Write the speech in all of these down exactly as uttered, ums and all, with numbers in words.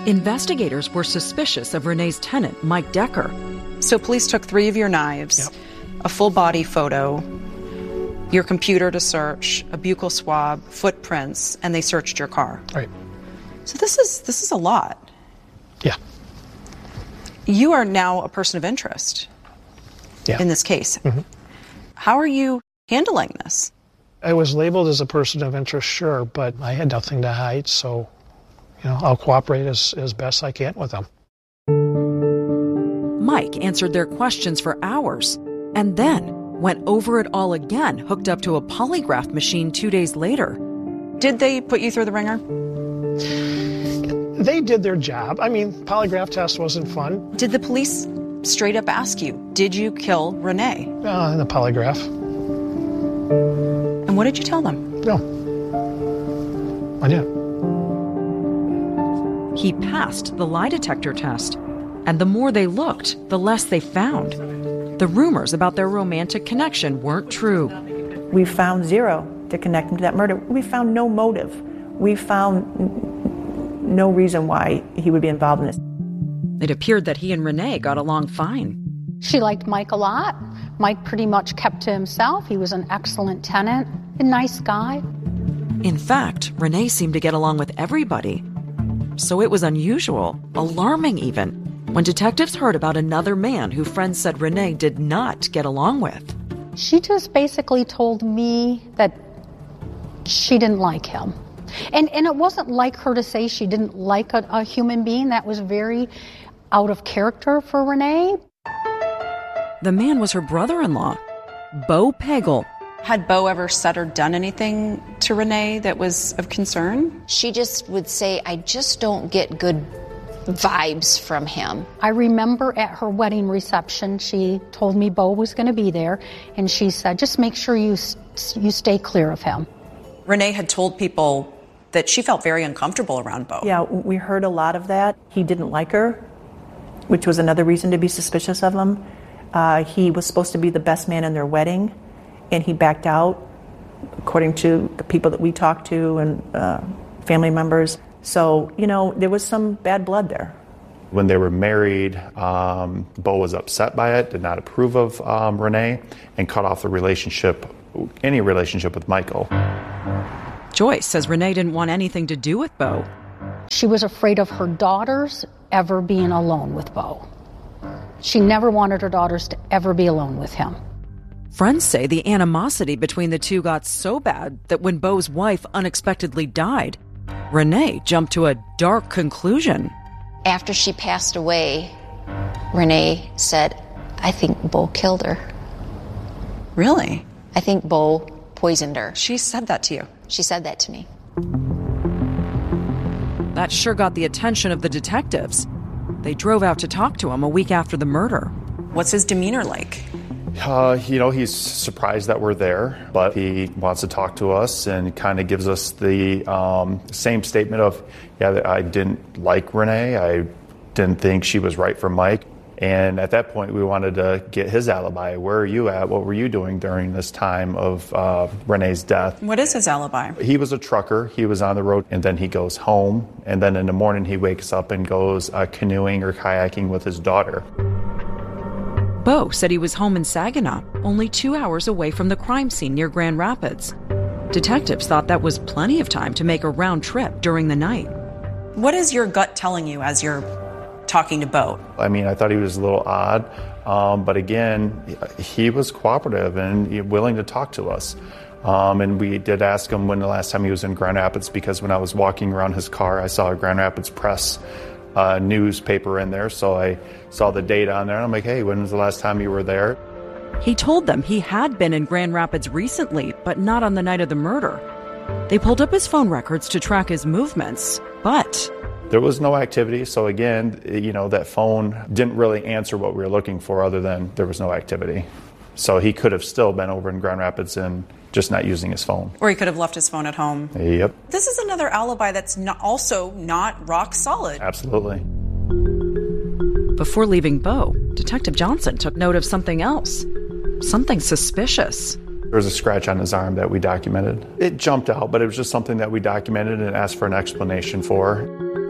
Investigators were suspicious of Renee's tenant, Mike Decker. So police took three of your knives, yep. a full body photo, your computer to search, a buccal swab, footprints, and they searched your car. Right. So this is this is a lot. Yeah. You are now a person of interest yeah. in this case. Mm-hmm. How are you handling this? I was labeled as a person of interest, sure, but I had nothing to hide, so you know, I'll cooperate as, as best I can with them. Mike answered their questions for hours and then went over it all again, hooked up to a polygraph machine two days later. Did they put you through the ringer? They did their job. I mean, polygraph test wasn't fun. Did the police straight up ask you, did you kill Renee? Uh, the polygraph. And what did you tell them? No. I didn't. He passed the lie detector test, and the more they looked, the less they found. The rumors about their romantic connection weren't true. We found zero to connect him to that murder. We found no motive. We found n- no reason why he would be involved in this. It appeared that he and Renee got along fine. She liked Mike a lot. Mike pretty much kept to himself. He was an excellent tenant, a nice guy. In fact, Renee seemed to get along with everybody. So it was unusual, alarming even, when detectives heard about another man who friends said Renee did not get along with. She just basically told me that she didn't like him. And and it wasn't like her to say she didn't like a, a human being. That was very out of character for Renee. The man was her brother-in-law, Bo Pagel. Had Bo ever said or done anything to Renee that was of concern? She just would say, I just don't get good vibes from him. I remember at her wedding reception, she told me Bo was going to be there, and she said, just make sure you you stay clear of him. Renee had told people that she felt very uncomfortable around Bo. Yeah, we heard a lot of that. He didn't like her, which was another reason to be suspicious of him. Uh, he was supposed to be the best man in their wedding, and he backed out, according to the people that we talked to and uh, family members. So, you know, there was some bad blood there. When they were married, um, Bo was upset by it, did not approve of um, Renee, and cut off the relationship, any relationship with Michael. Joyce says Renee didn't want anything to do with Bo. She was afraid of her daughters ever being alone with Bo. She never wanted her daughters to ever be alone with him. Friends say the animosity between the two got so bad that when Bo's wife unexpectedly died, Renee jumped to a dark conclusion. After she passed away, Renee said, I think Bo killed her. Really? I think Bo poisoned her. She said that to you? She said that to me. That sure got the attention of the detectives. They drove out to talk to him a week after the murder. What's his demeanor like? Uh, you know, he's surprised that we're there, but he wants to talk to us and kind of gives us the um, same statement of, yeah, I didn't like Renee. I didn't think she was right for Mike. And at that point, we wanted to get his alibi. Where are you at? What were you doing during this time of uh, Renee's death? What is his alibi? He was a trucker. He was on the road, and then he goes home. And then in the morning, he wakes up and goes uh, canoeing or kayaking with his daughter. Bo said he was home in Saginaw, only two hours away from the crime scene near Grand Rapids. Detectives thought that was plenty of time to make a round trip during the night. What is your gut telling you as you're talking to Bo? I mean, I thought he was a little odd, um, but again, he was cooperative and willing to talk to us. Um, and we did ask him when the last time he was in Grand Rapids, because when I was walking around his car, I saw a Grand Rapids Press uh, newspaper in there, so I saw the date on there, and I'm like, hey, when was the last time you were there? He told them he had been in Grand Rapids recently, but not on the night of the murder. They pulled up his phone records to track his movements, but there was no activity, so again, you know, that phone didn't really answer what we were looking for other than there was no activity. So he could have still been over in Grand Rapids and just not using his phone. Or he could have left his phone at home. Yep. This is another alibi that's not, also not rock solid. Absolutely. Before leaving Bo, Detective Johnson took note of something else. Something suspicious. There was a scratch on his arm that we documented. It jumped out, but it was just something that we documented and asked for an explanation for.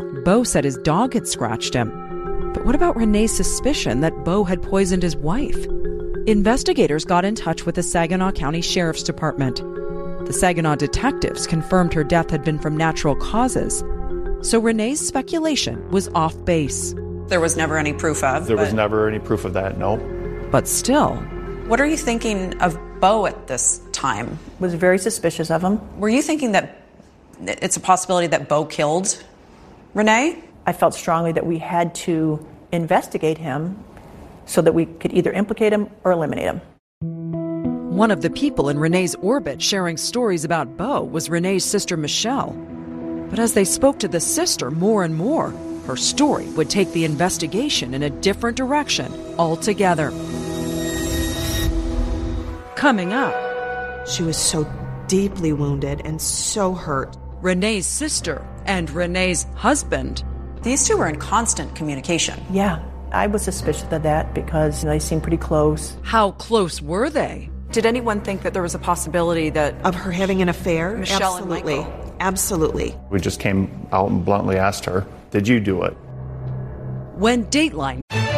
Beau said his dog had scratched him. But what about Renee's suspicion that Beau had poisoned his wife? Investigators got in touch with the Saginaw County Sheriff's Department. The Saginaw detectives confirmed her death had been from natural causes. So Renee's speculation was off base. There was never any proof of. There was but- never any proof of that, no. But still, What are you thinking of Beau at this time? Was very suspicious of him. Were you thinking that it's a possibility that Beau killed Renee? I felt strongly that we had to investigate him so that we could either implicate him or eliminate him. one of the people in Renee's orbit sharing stories about Beau was Renee's sister Michelle. But as they spoke to the sister more and more, her story would take the investigation in a different direction altogether. Coming up, She was so deeply wounded and so hurt. Renee's sister and Renee's husband. These two were in constant communication. Yeah, I was suspicious of that because they seemed pretty close. How close were they? Did anyone think that there was a possibility that Of her having an affair? Michelle and Absolutely. Michael. Absolutely. We just came out and bluntly asked her, did you do it? When Dateline